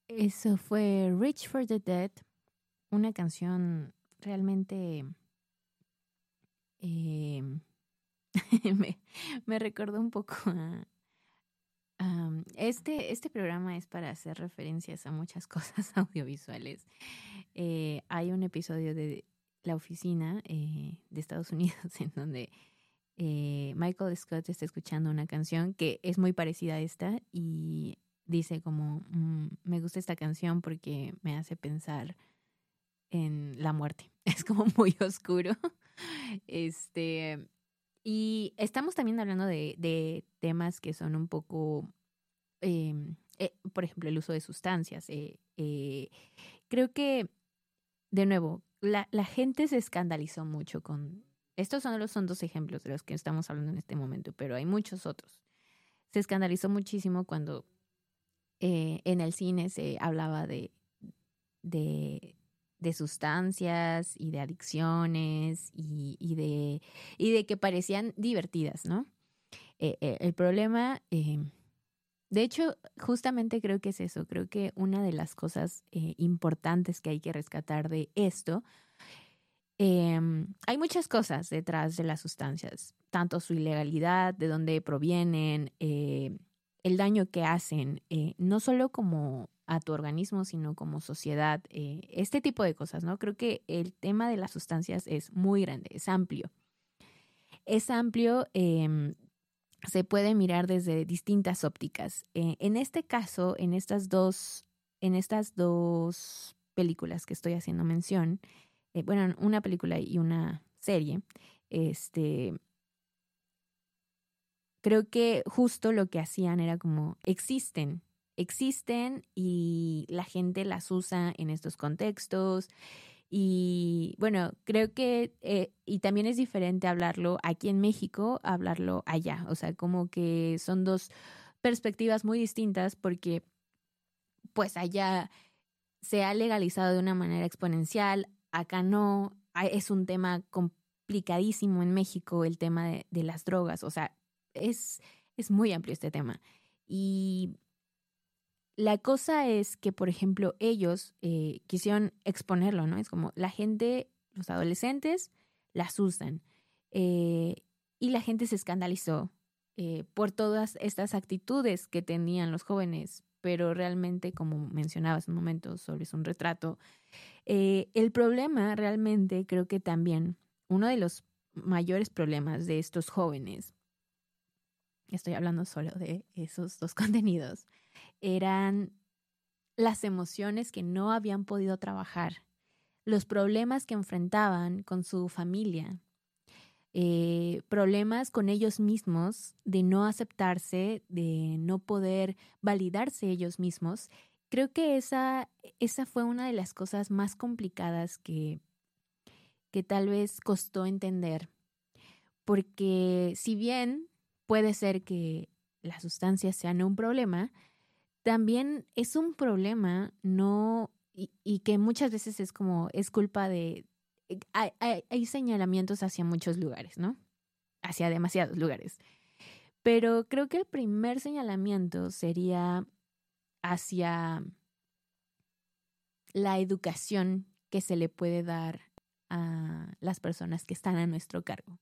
Eso fue Reach for the Dead, una canción realmente eh, me, me recordó un poco este programa es para hacer referencias a muchas cosas audiovisuales. Hay un episodio de La Oficina de Estados Unidos en donde Michael Scott está escuchando una canción que es muy parecida a esta y dice como, me gusta esta canción porque me hace pensar en la muerte. Es como muy oscuro. Este, y estamos también hablando de temas que son un poco, por ejemplo, el uso de sustancias. Creo que, de nuevo, la gente se escandalizó mucho con... Estos son dos ejemplos de los que estamos hablando en este momento, pero hay muchos otros. Se escandalizó muchísimo cuando en el cine se hablaba de, de sustancias y de adicciones y de que parecían divertidas, ¿no? El problema, de hecho, justamente creo que es eso, creo que una de las cosas importantes que hay que rescatar de esto, hay muchas cosas detrás de las sustancias, tanto su ilegalidad, de dónde provienen, el daño que hacen, no solo como a tu organismo, sino como sociedad, este tipo de cosas, ¿no? Creo que el tema de las sustancias es muy grande, es amplio. Es amplio, se puede mirar desde distintas ópticas. En este caso, en estas dos películas que estoy haciendo mención, bueno, una película y una serie, este, creo que justo lo que hacían era como existen y la gente las usa en estos contextos. Y bueno, creo que, y también es diferente hablarlo aquí en México, hablarlo allá. O sea, como que son dos perspectivas muy distintas porque pues allá se ha legalizado de una manera exponencial, acá no, es un tema complicadísimo en México el tema de las drogas. O sea, es, es muy amplio este tema. Y la cosa es que, por ejemplo, ellos quisieron exponerlo, ¿no? Es como la gente, los adolescentes, las usan. eh, y la gente se escandalizó por todas estas actitudes que tenían los jóvenes, pero realmente, como mencionabas un momento, sobre es un retrato. El problema realmente, creo que también, uno de los mayores problemas de estos jóvenes, estoy hablando solo de esos dos contenidos, eran las emociones que no habían podido trabajar, los problemas que enfrentaban con su familia, problemas con ellos mismos de no aceptarse, de no poder validarse ellos mismos. Creo que esa fue una de las cosas más complicadas que tal vez costó entender, porque si bien puede ser que las sustancias sean un problema, también es un problema, no, y que muchas veces es como, es culpa de, hay señalamientos hacia muchos lugares, ¿no? Hacia demasiados lugares. Pero creo que el primer señalamiento sería hacia la educación que se le puede dar a las personas que están a nuestro cargo.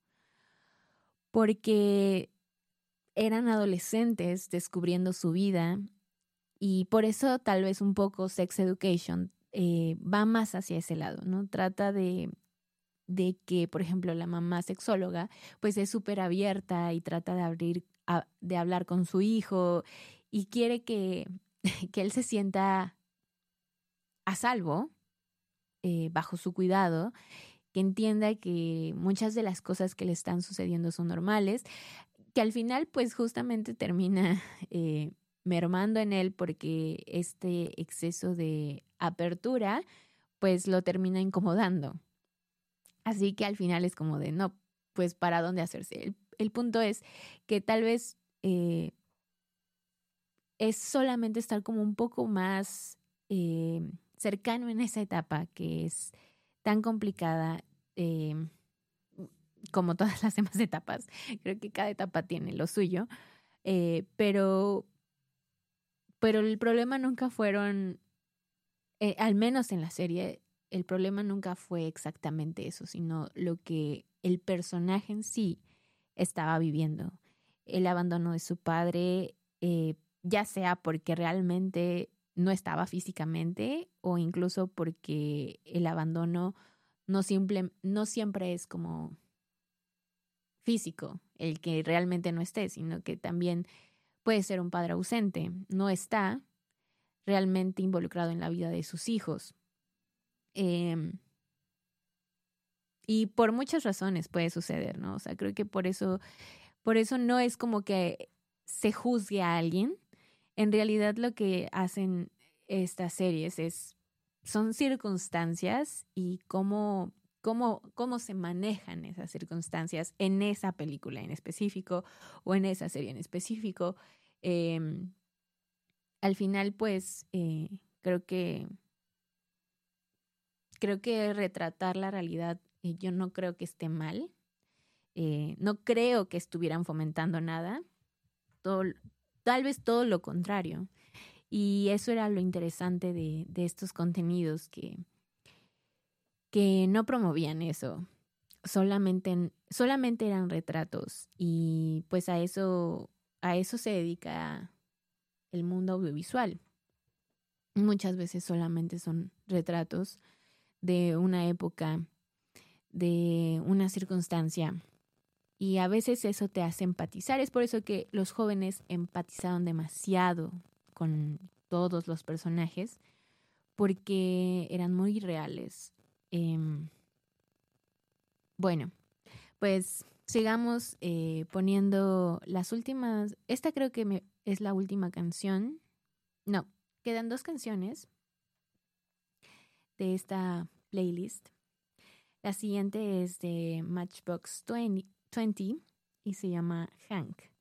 Porque eran adolescentes descubriendo su vida. Y por eso tal vez un poco Sex Education va más hacia ese lado, ¿no? Trata de que, por ejemplo, la mamá sexóloga pues es súper abierta y trata de de hablar con su hijo y quiere que él se sienta a salvo bajo su cuidado, que entienda que muchas de las cosas que le están sucediendo son normales, que al final pues justamente termina mermando en él porque este exceso de apertura pues lo termina incomodando. Así que al final es como de no, pues para dónde hacerse. El punto es que tal vez es solamente estar como un poco más cercano en esa etapa que es tan complicada. Como todas las demás etapas, creo que cada etapa tiene lo suyo, eh, pero, pero el problema nunca fueron al menos en la serie, el problema nunca fue exactamente eso, sino lo que el personaje en sí estaba viviendo. El abandono de su padre, ya sea porque realmente no estaba físicamente o incluso porque el abandono no siempre es como físico, el que realmente no esté, sino que también puede ser un padre ausente, no está realmente involucrado en la vida de sus hijos. Em, y por muchas razones puede suceder, ¿no? O sea, creo que por eso no es como que se juzgue a alguien. En realidad lo que hacen estas series son circunstancias y cómo se manejan esas circunstancias en esa película en específico o en esa serie en específico. Em, Al final, pues, creo que retratar la realidad, yo no creo que esté mal. No creo que estuvieran fomentando nada. Todo, tal vez todo lo contrario. Y eso era lo interesante de estos contenidos que no promovían eso. Solamente eran retratos. Y pues a eso se dedica el mundo audiovisual. Muchas veces solamente son retratos de una época, de una circunstancia. Y a veces eso te hace empatizar. Es por eso que los jóvenes empatizaron demasiado con todos los personajes, porque eran muy reales. Bueno, pues sigamos poniendo las últimas. Esta creo que es la última canción. No, quedan dos canciones de esta playlist. La siguiente es de Matchbox 20 y se llama Hank.